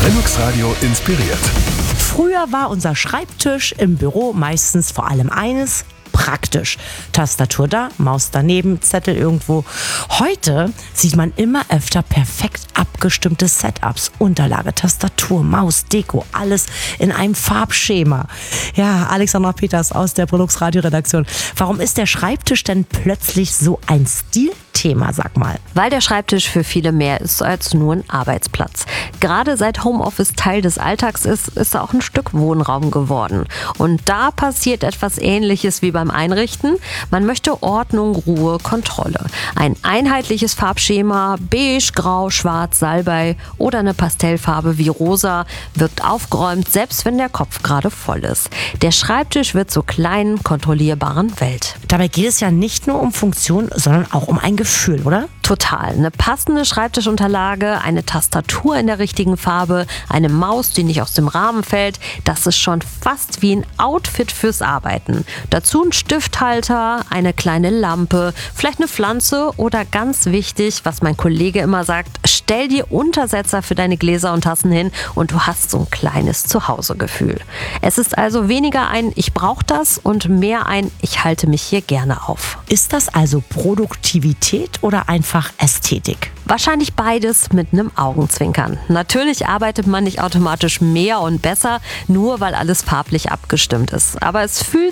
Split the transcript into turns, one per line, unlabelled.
Linux Radio inspiriert.
Früher war unser Schreibtisch im Büro meistens vor allem eines: praktisch. Tastatur da, Maus daneben, Zettel irgendwo. Heute sieht man immer öfter perfekt abgestimmte Setups. Unterlage, Tastatur, Maus, Deko, alles in einem Farbschema. Ja, Alexandra Peters aus der Linux Radio Redaktion. Warum ist der Schreibtisch denn plötzlich so ein Stilthema, sag mal?
Weil der Schreibtisch für viele mehr ist als nur ein Arbeitsplatz. Gerade seit Homeoffice Teil des Alltags ist er auch ein Stück Wohnraum geworden. Und da passiert etwas Ähnliches wie beim Einrichten. Man möchte Ordnung, Ruhe, Kontrolle. Ein einheitliches Farbschema, beige, grau, schwarz, Salbei oder eine Pastellfarbe wie rosa wirkt aufgeräumt, selbst wenn der Kopf gerade voll ist. Der Schreibtisch wird zur kleinen, kontrollierbaren Welt.
Dabei geht es ja nicht nur um Funktion, sondern auch um ein Gefühl, oder?
Total. Eine passende Schreibtischunterlage, eine Tastatur in der richtigen Farbe, eine Maus, die nicht aus dem Rahmen fällt. Das ist schon fast wie ein Outfit fürs Arbeiten. Dazu ein Stifthalter, eine kleine Lampe, vielleicht eine Pflanze oder ganz wichtig, was mein Kollege immer sagt: Stell dir Untersetzer für deine Gläser und Tassen hin und du hast so ein kleines Zuhausegefühl. Es ist also weniger ein Ich brauche das und mehr ein Ich halte mich hier gerne auf.
Ist das also Produktivität oder einfach Ästhetik?
Wahrscheinlich beides mit einem Augenzwinkern. Natürlich arbeitet man nicht automatisch mehr und besser, nur weil alles farblich abgestimmt ist. Aber es fühlt